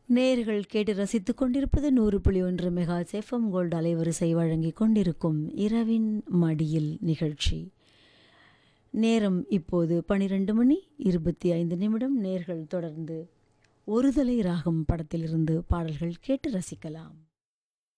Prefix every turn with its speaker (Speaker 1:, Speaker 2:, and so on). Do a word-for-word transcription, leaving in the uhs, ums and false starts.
Speaker 1: நேயர்கள் கேட்டு ரசித்துக் கொண்டிருப்பது நூறு புள்ளி ஒன்று மெகா எஃப்எம் கோல்டு அலைவரிசை வழங்கிக் கொண்டிருக்கும் இரவின் மடியில் நிகழ்ச்சி. நேரம் இப்போது பனிரெண்டு மணி இருபத்தி ஐந்து நிமிடம். நேயர்கள் தொடர்ந்து ஒருதலை ராகம் படத்திலிருந்து பாடல்கள் கேட்டு ரசிக்கலாம்.